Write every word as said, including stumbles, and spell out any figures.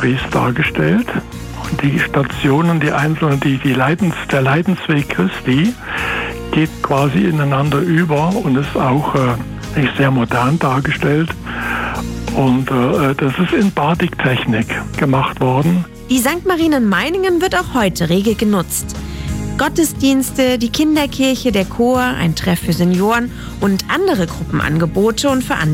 Christ dargestellt. Und die Stationen, die einzelnen, die, die Leidens, der Leidensweg Christi geht quasi ineinander über und ist auch äh, nicht sehr modern dargestellt. Und äh, das ist in Batiktechnik gemacht worden. Die Sankt Marien in Meiningen wird auch heute rege genutzt. Gottesdienste, die Kinderkirche, der Chor, ein Treff für Senioren und andere Gruppenangebote und Veranstaltungen